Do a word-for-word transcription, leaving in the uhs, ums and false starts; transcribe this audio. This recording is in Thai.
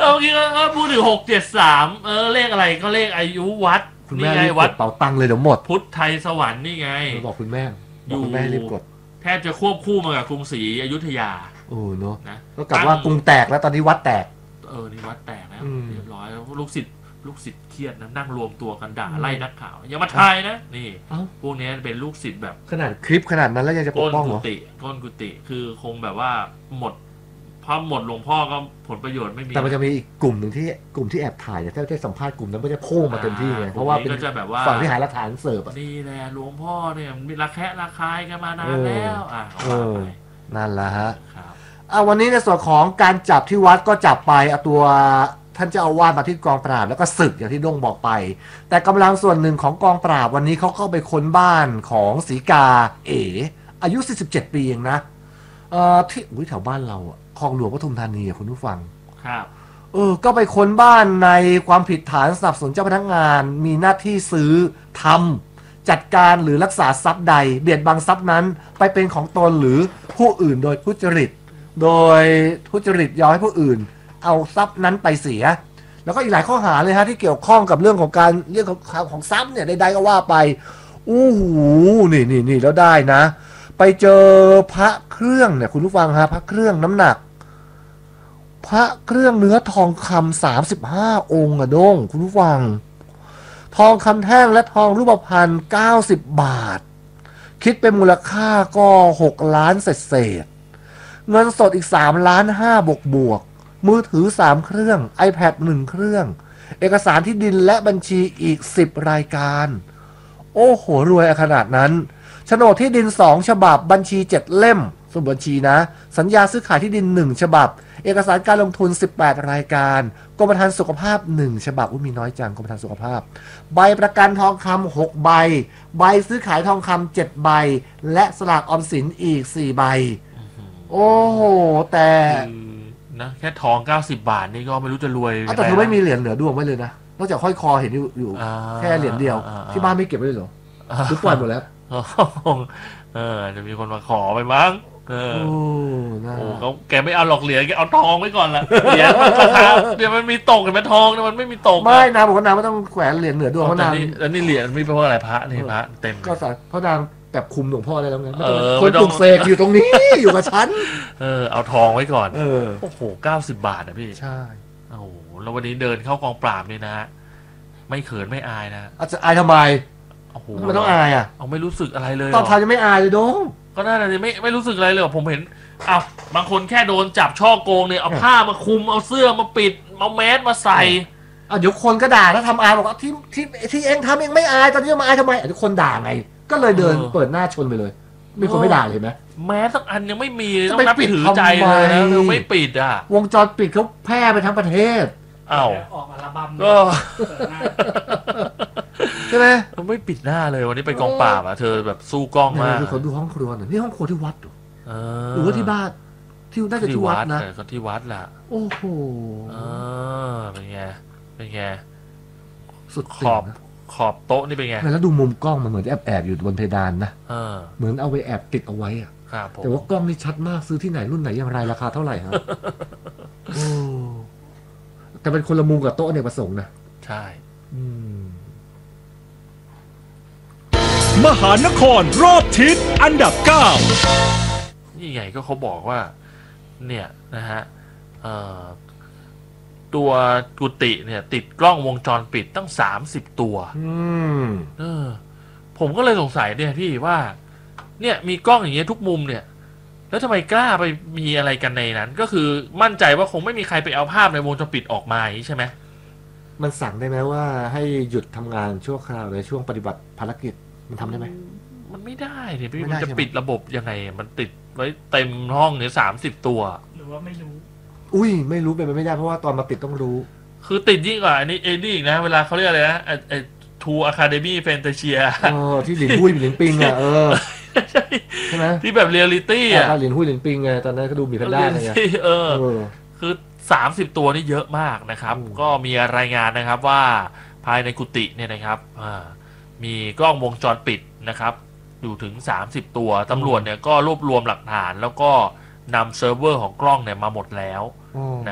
อเมื่อกี้ก็พูดถึงหกเจ็ดสามเออเลขอะไรก็เลขอายุวัดคุณแม่นี่ไงรีบกวัดดเป๋าตังค์เลยเดี๋ยวหมดพุทธไทยสวรรค์นี่ไงบอกคุณแม่บอกคุณแม่รีบกดแทบจะควบคู่มากับกรุงศรีอยุธยาโอ้เนาะนะก็กลับว่ากรุงแตกแล้วตอนนี้วัดแตกเออนี่วัดแตกแล้วเรียบร้อยแล้วลูกศิษย์ลูกศิษย์เครียดนะนั่งรวมตัวกันด่าไล่นักข่าวอย่ามาทายนะนี่พวกนี้เป็นลูกศิษย์แบบขนาดคลิปขนาดนั้นแล้วยังจะปกป้องเหรอก้นกุฏิก้นกุฏิคือคงแบบว่าหมดพอหมดหลวงพ่อก็ผลประโยชน์ไม่มีแต่มันจะมีอีกกลุ่มหนึ่งที่กลุ่มที่แอบถ่ายเนี่ยถ้าได้สัมภาษณ์กลุ่มนั้นก็จะพุ่งมาเต็มที่ไงเพราะว่าเป็นฝั่งที่หาหลักฐานเสิร์ฟนี่แหละหลวงพ่อเนี่ยมีระแคะระคายกันมานานแล้วอ่ะนั่นแหละฮะเอาวันนี้ในส่วนของการจับที่วัดก็จับไปเอาตัวท่านเจ้าอาวาสมาที่กองปราบแล้วก็ศึกอย่างที่ด้งบอกไปแต่กำลังส่วนหนึ่งของกองปราบวันนี้เขาเข้าไปค้นบ้านของศรีกาเอ๋อายุสี่สิบเจ็ดปีเองนะเอ่อที่อุ้ยแถวบ้านเราอะคลองหลวงปทุมธานีคุณผู้ฟังครับเออก็ไปค้นบ้านในความผิดฐานสนับสนุนเจ้าพนักงานมีหน้าที่ซื้อทำจัดการหรือรักษาทรัพย์ใดเบียดบังทรัพย์นั้นไปเป็นของตนหรือผู้อื่นโดยทุจริตโดยทุจริตยอมให้ผู้อื่นเอาทรัพย์นั้นไปเสียแล้วก็อีกหลายข้อหาเลยฮะที่เกี่ยวข้องกับเรื่องของการเรื่องของของทรัพย์เนี่ยใดๆก็ว่าไปอู้หูนี่นี่นี่แล้วได้นะไปเจอพระเครื่องเนี่ยคุณผู้ฟังฮะพระเครื่องน้ำหนักพระเครื่องเนื้อทองคำสามสิบห้าองค์อะด้งคุณผู้ฟังทองคำแท่งและทองรูปพรรณเก้าสิบบาทคิดเป็นมูลค่าก็หกล้านเศษเงินสดอีกสามล้านห้าบวกบวกมือถือสามเครื่อง iPad หนึ่งเครื่องเอกสารที่ดินและบัญชีอีกสิบรายการโอ้โหรวยขนาดนั้นโฉนดที่ดินสองฉบับบัญชีเจ็ดเล่มสมุดบัญชีนะสัญญาซื้อขายที่ดินหนึ่งฉบับเอกสารการลงทุนสิบแปดรายการกรมธรรม์สุขภาพหนึ่งฉบับอุ้ยมีน้อยจังกรมธรรม์สุขภาพใบประกันทองคำหกใบใบซื้อขายทองคำเจ็ดใบและสลากออมสินอีกสี่ใบโอ้โหแต่นะแค่ทองเก้าสิบบาทนี่ก็ไม่รู้จะรวยแต่เธอไม่มีเหรียญเหลือดวงไว้เลยนะนอกจากห้อยคอเห็นอยู่แค่เหรียญเดียวที่บ้านไม่เก็บไว้เลยเหรอหรือปล่อยหมดแล้วเออจะมีคนมาขอไปมั้งเออโอ้เขาแกไม่เอาหลอกเหรียญแกเอาทองไว้ก่อนละเหรียญมันราคาเดี๋ยวมันมีตกเห็นไหมทองเนี่ยมันไม่มีตกไม่นะผมว่านาไม่ต้องแขวนเหรียญเหนือดวงเพราะนาแล้วนี่เหรียญไม่เพราะอะไรพระนี่พระเต็มก็สัเพราะนางแบบคุมหลวงพ่อได้แล้วไงคนปลุกเสกอยู่ตรงนี้อยู่กับฉันเออเอาทองไว้ก่อนโอ้โหเก้าสิบบาทนะพี่ใช่โอ้โหแล้ววันนี้เดินเข้ากองปราบนี่นะไม่เขินไม่อายนะอาจจะอายทำไมโอ้โหมันต้องอายอ่ะเอาไม่รู้สึกอะไรเลยตอนทำยังไม่อายเลยโดงก็น่าจะไม่ไม่รู้สึกอะไรเลยผมเห็นอ้าวบางคนแค่โดนจับช่อโกงเนี่ยเอาผ้ามาคุมเอาเสื้อมาปิดเอาแมสมาใส่อ่ะเดี๋ยวคนก็ด่าถ้าทำอายบอกว่าที่ที่ที่เองทำเองไม่อายตอนนี้มาอายทำไมทุกคนด่าไงก็เลยเดินเปิดหน้าชนไปเลยมีคนไม่ด่าเลยไหมแม้สักอันยังไม่มีต้องนับถือใจเลยนะไม่ปิดอ่ะวงจรปิดเขาแพร่ไปทั้งประเทศอ้าวออกอัลบั้มก็ใช่ไหมไม่ปิดหน้าเลยวันนี้ไปกองปราบอ่ะเธอแบบสู้กล้องมากคือคนดูห้องครัวหน่อยนี่ห้องครัวที่วัดหรือว่าที่บ้านที่น่าจะที่วัดนะก็ที่วัดแหละโอ้โหเออเป็นไงเป็นไงสุดขอบขอบโต๊ะนี่เป็นไงแล้วดูมุมกล้องมันเหมือนแอบแอบอยู่บนเพดานนะเหมือนเอาไปแอบติดเอาไว้อะแต่ว่ากล้องนี่ชัดมากซื้อที่ไหนรุ่นไหนอย่างไรราคาเท่าไหร่ครับโอ้แต่เป็นคนละมุมกับโต๊ะเนี่ยประสงค์นะใช่มหานครรอบทิศอันดับเก้านี่ไงก็เขาบอกว่าเนี่ยนะฮะตัวกุฏิเนี่ยติดกล้องวงจรปิดตั้งสามสิบตัวเออผมก็เลยสงสัยเนี่ยพี่ว่าเนี่ยมีกล้องอย่างเงี้ยทุกมุมเนี่ยแล้วทำไมกล้าไปมีอะไรกันในนั้นก็คือมั่นใจว่าคงไม่มีใครไปเอาภาพในวงจรปิดออกมาใช่ไหมมันสั่งได้ไหมว่าให้หยุดทำงานชั่วคราวในช่วงปฏิบัติภารกิจมันทำได้ไหมมันไม่ได้เนี่ยพี่มันจะปิดระบบยังไงมันติดไว้เต็มห้องเนี่ยสามสิบตัวหรือว่าไม่รู้อุ้ยไม่รู้เป็นไปไม่ได้เพราะว่าตอนมาติดต้องรู้คือติดยิ่งกว่าอันนี้เอ็นนี่อีกนะเวลาเขาเรียกอะไรนะไอไอทูอะคาเดมี่แฟนตาเชียเออที่หลินหุ้ยหลินปิงอ่ะเออใช่ไหมที่แบบเรียลลิตี้อ่ะหลินหุ้ยหลินปิงไงตอนนั้นก็ดูมีแพนด้าไงเออคือสามสิบตัวนี่เยอะมากนะครับก็มีรายงานนะครับว่าภายในกุฏิเนี่ยนะครับมีกล้องวงจรปิดนะครับอยู่ถึงสามสิบตัวตำรวจเนี่ยก็รวบรวมหลักฐานแล้วก็นำเซิร์ฟเวอร์ของกล้องเนี่ยมาหมดแล้ว